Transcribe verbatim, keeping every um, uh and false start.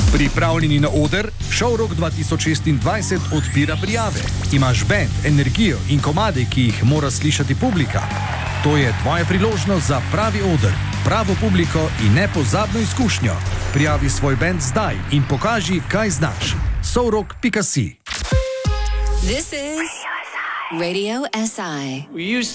Pripravljeni na oder? Showrock dva tisoč šestindvajset odpira prijave. Imaš bend, energijo in komade, ki jih mora slišati publika? To je tvoja priložnost za pravi oder, pravo publiko in nepozabno izkušnjo. Prijavi svoj bend zdaj in pokaži, kaj znaš. showrock pika si. This is Radio S I. We used